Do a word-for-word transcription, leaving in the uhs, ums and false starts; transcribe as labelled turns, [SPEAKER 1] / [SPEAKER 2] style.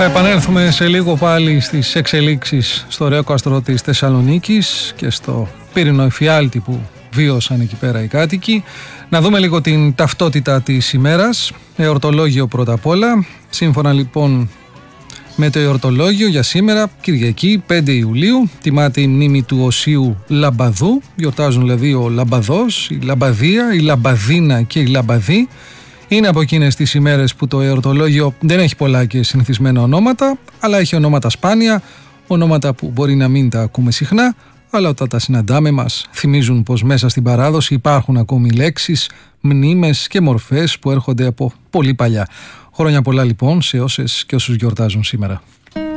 [SPEAKER 1] Θα επανέλθουμε σε λίγο πάλι στις εξελίξεις στο ωραίο κάστρο της Θεσσαλονίκης και στο πύρινο εφιάλτη που βίωσαν εκεί πέρα οι κάτοικοι. Να δούμε λίγο την ταυτότητα της ημέρας. Εορτολόγιο πρώτα απ' όλα. Σύμφωνα λοιπόν με το εορτολόγιο για σήμερα, Κυριακή πέντε Ιουλίου, τιμάται η μνήμη του Οσίου Λαμπαδού. Γιορτάζουν δηλαδή ο Λαμπαδός, η Λαμπαδία, η Λαμπαδίνα και η Λαμπαδή. Είναι από εκείνες τις ημέρες που το εορτολόγιο δεν έχει πολλά και συνηθισμένα ονόματα, αλλά έχει ονόματα σπάνια, ονόματα που μπορεί να μην τα ακούμε συχνά, αλλά όταν τα συναντάμε μας θυμίζουν πως μέσα στην παράδοση υπάρχουν ακόμη λέξεις, μνήμες και μορφές που έρχονται από πολύ παλιά. Χρόνια πολλά λοιπόν σε όσες και όσους γιορτάζουν σήμερα.